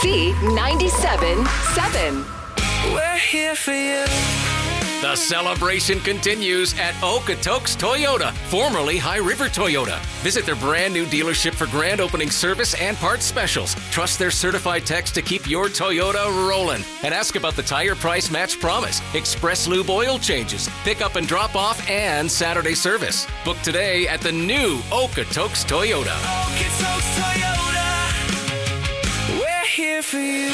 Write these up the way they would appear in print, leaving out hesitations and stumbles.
CJOC 97.7. We're here for you. The celebration continues at Okotoks Toyota, formerly High River Toyota. Visit their brand new dealership for grand opening service and parts specials. Trust their certified techs to keep your Toyota rolling. And ask about the tire price match promise, express lube oil changes, pick up and drop off, and Saturday service. Book today at the new Okotoks Toyota. Okotoks Toyota. We're here for you.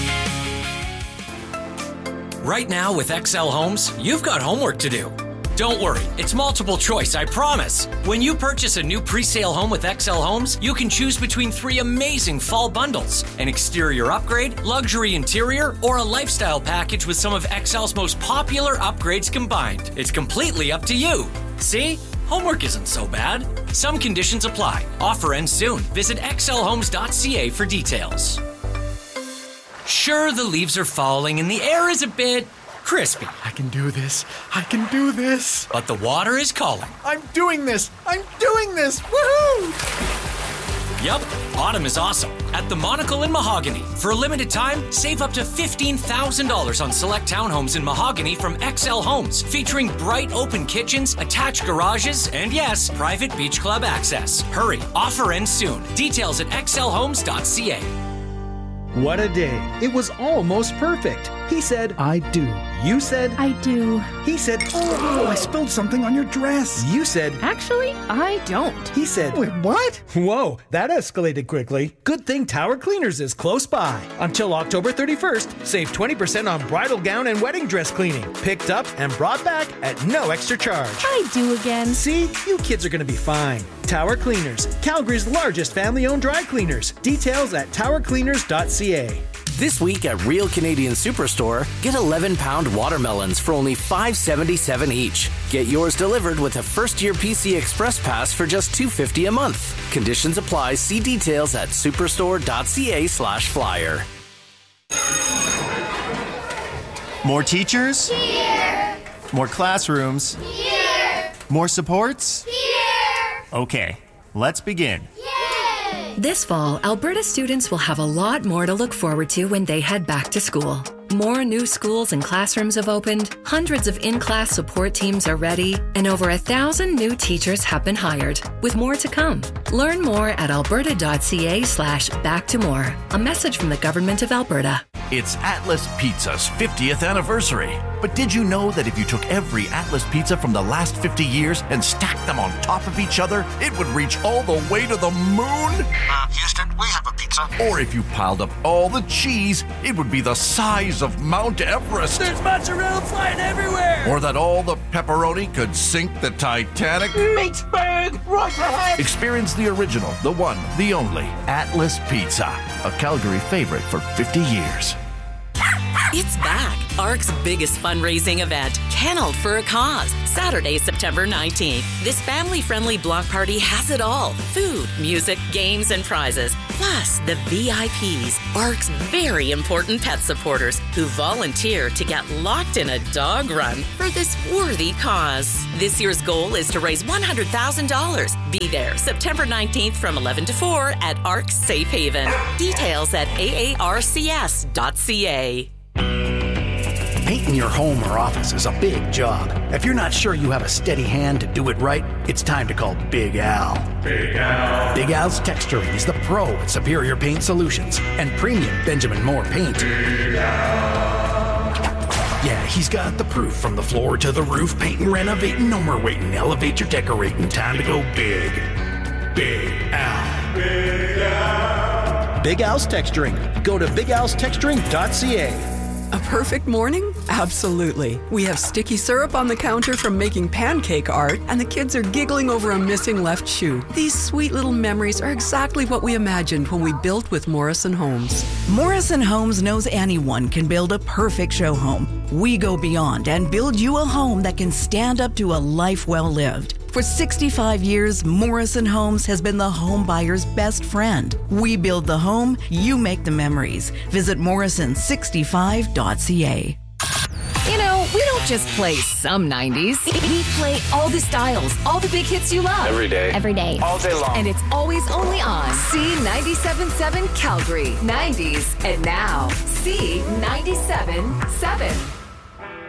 Right now with XL Homes, you've got homework to do. Don't worry, it's multiple choice, I promise. When you purchase a new pre-sale home with XL Homes, you can choose between 3 amazing fall bundles: an exterior upgrade, luxury interior, or a lifestyle package with some of XL's most popular upgrades combined. It's completely up to you. See? Homework isn't so bad. Some conditions apply. Offer ends soon. Visit xlhomes.ca for details. Sure, the leaves are falling and the air is a bit crispy. I can do this. I can do this. But the water is calling. I'm doing this. I'm doing this. Woohoo! Yup, autumn is awesome at the Monocle in Mahogany. For a limited time, save up to $15,000 on select townhomes in Mahogany from XL Homes, featuring bright open kitchens, attached garages, and yes, private beach club access. Hurry, offer ends soon. Details at xlhomes.ca. What a day. It was almost perfect. He said, I do. You said, I do. He said, oh, I spilled something on your dress. You said, actually, I don't. He said, wait, what? Whoa, that escalated quickly. Good thing Tower Cleaners is close by. Until October 31st, save 20% on bridal gown and wedding dress cleaning. Picked up and brought back at no extra charge. I do again. See, you kids are going to be fine. Tower Cleaners, Calgary's largest family-owned dry cleaners. Details at towercleaners.ca. This week at Real Canadian Superstore, get 11-pound watermelons for only $5.77 each. Get yours delivered with a first-year PC Express Pass for just $2.50 a month. Conditions apply. See details at superstore.ca/flyer. More teachers? Here! More classrooms? Here! More supports? Here! Okay, let's begin. This fall, Alberta students will have a lot more to look forward to when they head back to school. More new schools and classrooms have opened, hundreds of in-class support teams are ready, and over 1,000 new teachers have been hired, with more to come. Learn more at alberta.ca/back-to-more. A message from the Government of Alberta. It's Atlas Pizza's 50th anniversary. But did you know that if you took every Atlas pizza from the last 50 years and stacked them on top of each other, it would reach all the way to the moon? Houston, we have a pizza. Or if you piled up all the cheese, it would be the size of Mount Everest. There's mozzarella flying everywhere. Or that all the pepperoni could sink the Titanic. Meatsburg, right ahead. Experience the original, the one, the only Atlas Pizza, a Calgary favorite for 50 years. It's back. ARC's biggest fundraising event, Kenneled for a Cause, Saturday, September 19th. This family-friendly block party has it all. Food, music, games, and prizes. Plus, the VIPs, ARC's very important pet supporters who volunteer to get locked in a dog run for this worthy cause. This year's goal is to raise $100,000. Be there September 19th from 11 to 4 at ARC Safe Haven. Details at aarcs.ca. Painting your home or office is a big job. If you're not sure you have a steady hand to do it right, it's time to call Big Al. Big Al. Big Al's Texturing is the pro at Superior Paint Solutions and premium Benjamin Moore paint. Big Al. Yeah, he's got the proof from the floor to the roof. Painting, renovating, no more waiting. Elevate your decorating. Time to go big. Big Al. Big Al. Big Al's Texturing. Go to bigalstexturing.ca. A perfect morning? Absolutely. We have sticky syrup on the counter from making pancake art, and the kids are giggling over a missing left shoe. These sweet little memories are exactly what we imagined when we built with Morrison Homes. Morrison Homes knows anyone can build a perfect show home. We go beyond and build you a home that can stand up to a life well lived. For 65 years, Morrison Homes has been the home buyer's best friend. We build the home, you make the memories. Visit morrison65.ca. You know, We don't just play some 90s. We play all the styles, all the big hits you love. Every day. Every day. All day long. And it's always only on C97.7 Calgary. 90s and now. C97.7.